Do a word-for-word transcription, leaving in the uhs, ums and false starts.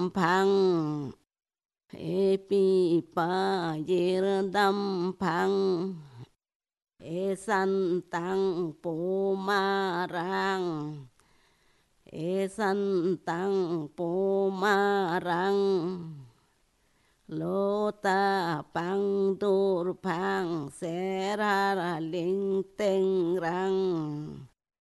phăng epi pa yer đam phăng e san tăng po ma rang e san tăng po ma rang lô ta pang dur phang se ra ra linh tinh rang